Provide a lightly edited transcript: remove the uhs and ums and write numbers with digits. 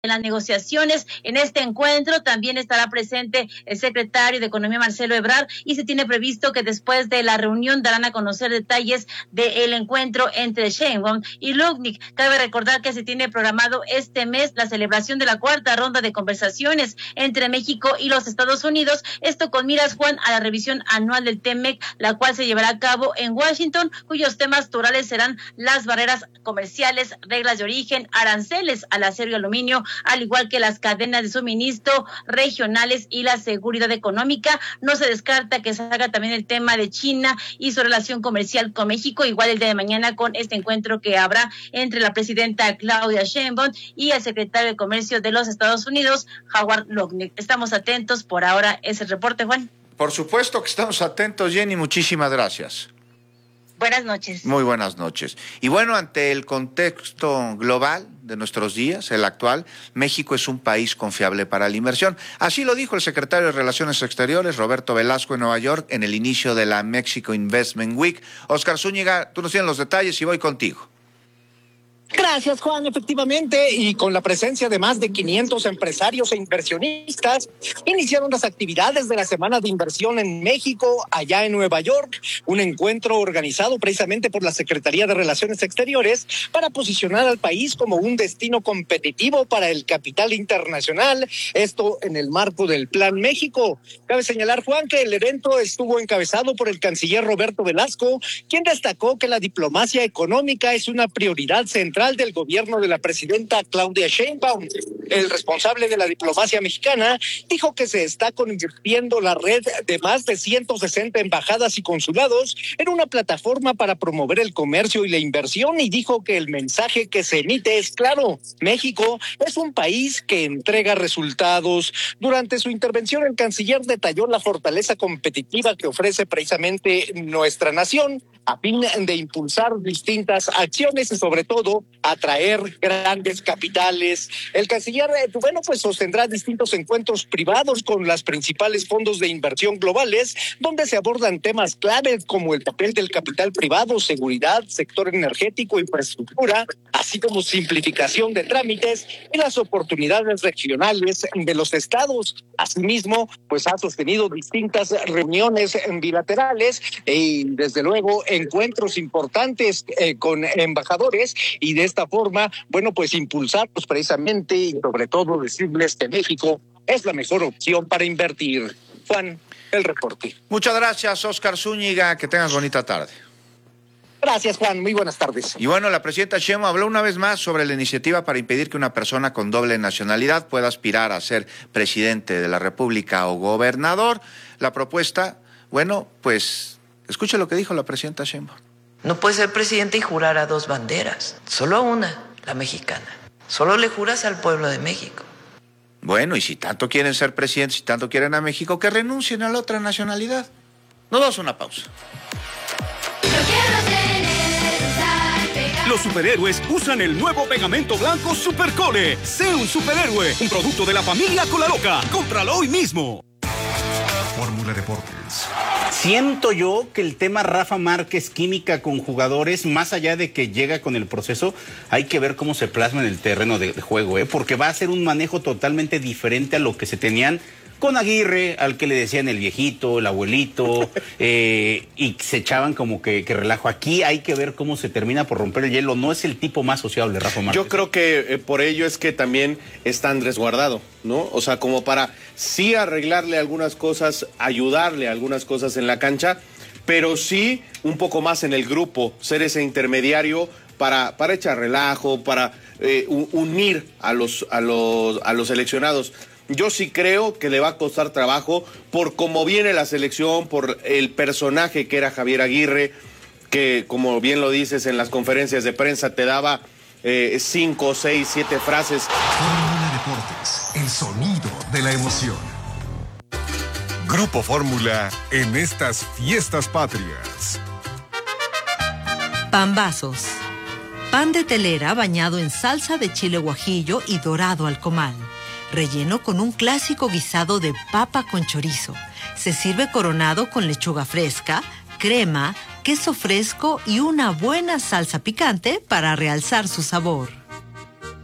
en las negociaciones. En este encuentro también estará presente el secretario de Economía, Marcelo Ebrard, y se tiene previsto que después de la reunión darán a conocer detalles del encuentro entre Sheinbaum y Lutnick. Cabe recordar que se tiene programado este mes la celebración de la cuarta ronda de conversaciones entre México y los Estados Unidos, esto con miras, Juan, a la revisión anual del TEMEC, la cual se llevará a cabo en Washington, cuyos temas torales serán las barreras comerciales, reglas de origen, aranceles al acero y aluminio, al igual que las cadenas de suministro regionales y la seguridad económica. No se descarta que se haga también el tema de China y su relación comercial con México, igual el día de mañana con este encuentro que habrá entre la presidenta Claudia Sheinbaum y el secretario de Comercio de los Estados Unidos, Howard Lutnick. Estamos atentos. Por ahora es el reporte, Juan. Por supuesto que estamos atentos, Jenny, muchísimas gracias. Buenas noches. Muy buenas noches. Y bueno, ante el contexto global de nuestros días, el actual, México es un país confiable para la inversión. Así lo dijo el secretario de Relaciones Exteriores, Roberto Velasco, en Nueva York, en el inicio de la Mexico Investment Week. Oscar Zúñiga, tú nos tienes los detalles y voy contigo. Gracias, Juan. Efectivamente, y con la presencia de más de 500 empresarios e inversionistas, iniciaron las actividades de la Semana de Inversión en México, allá en Nueva York, un encuentro organizado precisamente por la Secretaría de Relaciones Exteriores para posicionar al país como un destino competitivo para el capital internacional, esto en el marco del Plan México. Cabe señalar, Juan, que el evento estuvo encabezado por el canciller Roberto Velasco, quien destacó que la diplomacia económica es una prioridad central del gobierno de la presidenta Claudia Sheinbaum. El responsable de la diplomacia mexicana dijo que se está convirtiendo la red de más de 160 embajadas y consulados en una plataforma para promover el comercio y la inversión, y dijo que el mensaje que se emite es claro: México es un país que entrega resultados. Durante su intervención, el canciller detalló la fortaleza competitiva que ofrece precisamente nuestra nación a fin de impulsar distintas acciones y sobre todo atraer grandes capitales. El canciller, pues sostendrá distintos encuentros privados con los principales fondos de inversión globales, donde se abordan temas claves como el papel del capital privado, seguridad, sector energético, infraestructura, así como simplificación de trámites y las oportunidades regionales de los estados. Asimismo, pues ha sostenido distintas reuniones bilaterales y desde luego encuentros importantes con embajadores, y de esta forma, pues impulsarlos precisamente y sobre todo decirles que México es la mejor opción para invertir. Juan, el reporte. Muchas gracias, Oscar Zúñiga, que tengas bonita tarde. Gracias, Juan, muy buenas tardes. Y bueno, la presidenta Sheinbaum habló una vez más sobre la iniciativa para impedir que una persona con doble nacionalidad pueda aspirar a ser presidente de la República o gobernador. La propuesta, pues escuche lo que dijo la presidenta Sheinbaum. No puedes ser presidente y jurar a dos banderas, solo a una, la mexicana. Solo le juras al pueblo de México. Bueno, y si tanto quieren ser presidentes, si tanto quieren a México, que renuncien a la otra nacionalidad. Nos damos una pausa. Los superhéroes usan el nuevo pegamento blanco Supercole. Sé un superhéroe, un producto de la familia Colaloca. Cómpralo hoy mismo. Fórmula Deportes. Siento yo que el tema Rafa Márquez, química con jugadores, más allá de que llega con el proceso, hay que ver cómo se plasma en el terreno de juego, porque va a ser un manejo totalmente diferente a lo que se tenían con Aguirre, al que le decían el viejito, el abuelito, y se echaban como que relajo. Aquí hay que ver cómo se termina por romper el hielo. No es el tipo más sociable, Rafa Márquez. Yo creo que por ello es que también está Andrés Guardado, ¿no? O sea, como para sí arreglarle algunas cosas, ayudarle a algunas cosas en la cancha, pero sí un poco más en el grupo, ser ese intermediario para echar relajo, para unir a los seleccionados. Yo sí creo que le va a costar trabajo por cómo viene la selección, por el personaje que era Javier Aguirre, que como bien lo dices en las conferencias de prensa te daba 5, 6, 7 frases. Fórmula Deportes, el sonido de la emoción. Grupo Fórmula en estas fiestas patrias. Pambazos. Pan de telera bañado en salsa de chile guajillo y dorado al comal. Relleno con un clásico guisado de papa con chorizo. Se sirve coronado con lechuga fresca, crema, queso fresco y una buena salsa picante para realzar su sabor.